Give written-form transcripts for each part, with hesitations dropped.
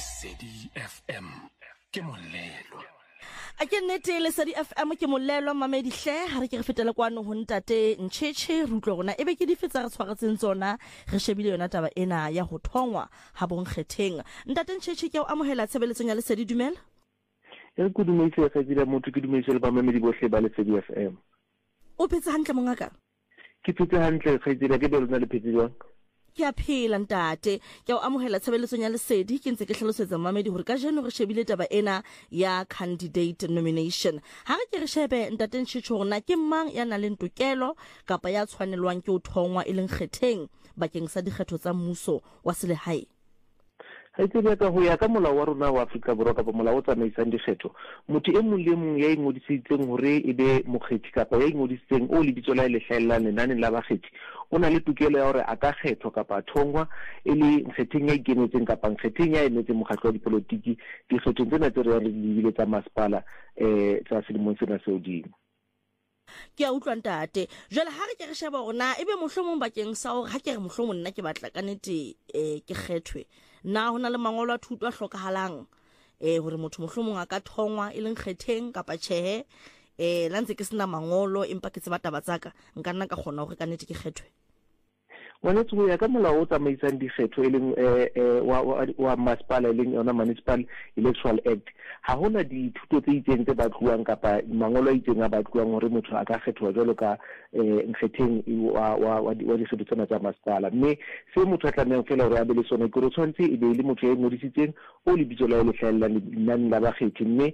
Lesedi FM ke molelo. A ke nnete Lesedi FM ke molelo mamedi hle ha re ke re fetela kwano ho ntate Ntšhetše re utlwa rona ebe ke difetsa re tshwaretseng tsona re shebile yona taba ena ya ho thongwa ha bonkgetheng. Ntate Ntšhetše ke o amohela tshebeletsong ya Lesedi dumela. E go dumeise ga dira motho ke dumeise le ba mamedi bohle ba Lesedi FM. O phetse hantle mongaka? Ke phetse hantle ga dira ke belona le phetse jwang? Ke a phela ntate ke o amohela tshebeletsong ya Lesedi ke ntse ke hlalosetsa mamedi hore ka jeno re shebile taba ena ya candidate nomination. Ha re ke re shebe ntate Ntšhetše rona ke mang ya nang le tokelo kapa ya tshwanelwang ke ho thongwa e leng kgetheng bakeng sa dikgetho tsa mmuso wa selehae? Ha tsebe ka ho ya ka molao wa rona wa Afrika Borwa kapa molao o tsamaisang dikgetho, motho e mong le mong ya ingodisitseng hore ebe mokgethi kapa ya ingodisitseng o lebitso la le hlahellang lenaneng la bakgethi o na le tokelo ya hore a ka kgethwa kapa thongwa e le kgetheng ya ikemetseng kapa kgetheng ya emetseng mokgatlo wa dipolotiki dikgethong tsena tse re di bile tsa masepala tsa selemong sena se hodimo. Ke a utlwa ntate jwale ha re ke re sheba rona ebe mohlomong bakeng sa hore ha ke re mohlomong nna ke batla ka nnete ke kgethwe na hona le mangolo a thuto a hlokahalang hore motho mohlomong a ka thongwa e leng kgetheng kapa tjhehe la ntse ke sena mangolo empa ke tseba taba tsaka nka nna ka kgona hore ka nnete ke kgethwe? Wana go ya ka molao o tsamaisang dikgetho e leng wa masepala e leng yona Municipal Electoral Act, ha hona dithuto tse itseng tse batluwang kapa mangolo a itseng a batluwang hore motho a ka kgethwa jwalo ka nkgetheng wa dikgetho tsena tsa masepala. Mme se motho a tlamehang fela hore a be le sona ke re tshwantse e be le motho ya ingodisitseng o lebitso la le hlahellang lenaneng la bakgethi, mme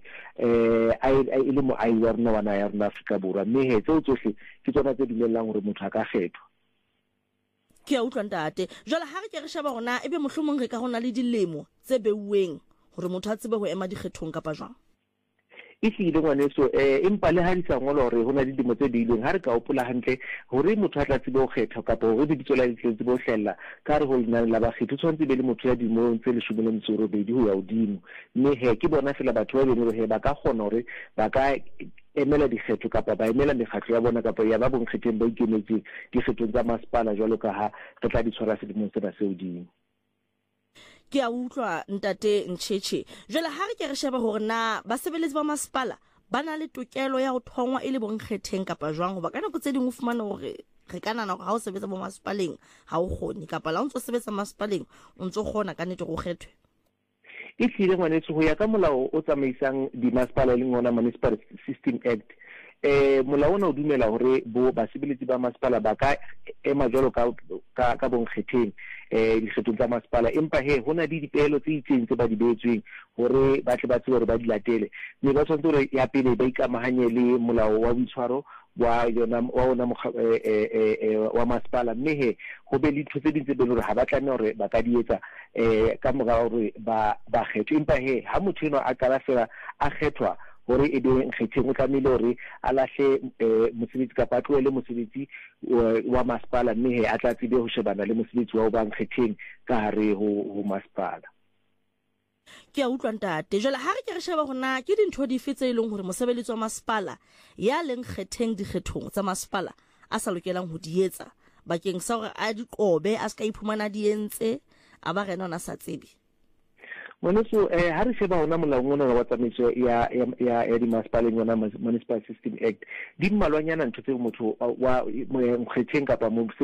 e le moahi wa rona wa naha ya rona Afrika Borwa, mme he tseo tsohle ke tsona tse dumellang hore motho a ka kgethwa. Ke a utlwa ntate jwale ha re ke re sheba rona ebe mohlomong re ka hona le dilemo tse beuweng hore motho a tsebe ho ema dikgethong kapa jwang? E hlile ngwaneso empa le ha di sa ngola hore hona le dilemo tse beilweng, ha re ka hopola hantle hore motho a tla tsebe ho kgetha kapa hore lebitso la le tsebe ho hlella ka re ho lenaneng la bakgethi tshwantse be le motho ya dilemo tse 18 ho ya hodimo, mme he ke bona fela batho ba beng he ba ka kgona hore ba ka emela dikgetho kapa ba emela mekgatlo ya bona kapa ya ba bonkgetheng ba ikemetseng dikgethong tsa masepala jwalo ka ha re tla di tshwara selemong sena se hodimo. Ke a utlwa ntate Ntšhetše jwale ha re ke re sheba hore na basebeletsi ba masepala ba na le tokelo ya ho thongwa e le bonkgetheng kapa jwang, hoba ka nako tse ding o fumana hore re ka nana ha o sebetsa bo masepaleng ha o kgone kapa la o ntso sebetsa masepaleng o ntso kgona ka nnete go kgethwe? E hlile ngwanetso ho ya ka molao o tsamaisang dimasepala le ngona Municipal System Act, molao ona o dumela hore bo basebeletsi ba masepala ba ka ema jwalo ka bonkgetheng dikgethong tsa masepala, empa he hona di dipehelo tse itseng tse ba di beetsweng hore ba tle ba tsebe hore ba di latele, mme ba tshwanetse hore ya pele ba ikamahanye le molao wa boitshwaro wa masepala, mme he ho be le ditho tse ding tse beng hore ha ba tlameha hore ba ka di etsa ka mora hore ba kgethwe. Empa he ha motho eno a qala fela a kgethwa hore e be nkgetheng o tlamehile hore a lahle mosebetsi kapa a tlohele mosebetsi wa masepala, mme he a tla tsebe ho shebana le mosebetsi wa ho ba nkgetheng ka hare ho masepala. Ke a utlwa ntate jwale ha re ke re sheba hona ke dintho dife tse leng hore mosebeletsi wa masepala ya leng kgetheng dikgethong tsa masepala a sa lokelang ho di etsa bakeng sa hore a di qobe a ska iphumana di entse a ba rena ona sa tsebe? Ngwaneso ha re sheba hona molaong ona wa tsamaiso ya dimasepaleng yona Municipal System Act, di mmalwanyana ntho tse motho wa nkgetheng kapa